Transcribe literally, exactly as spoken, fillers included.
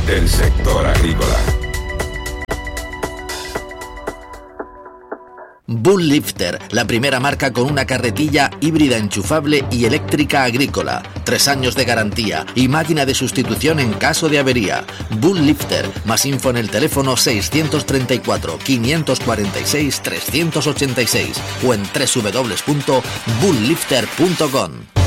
del sector agrícola. Bull Lifter, la primera marca con una carretilla híbrida enchufable y eléctrica agrícola. Tres años de garantía y máquina de sustitución en caso de avería. Bull Lifter, más info en el teléfono seiscientos treinta y cuatro, quinientos cuarenta y seis, trescientos ochenta y seis o en doble u doble u doble u punto bull lifter punto com.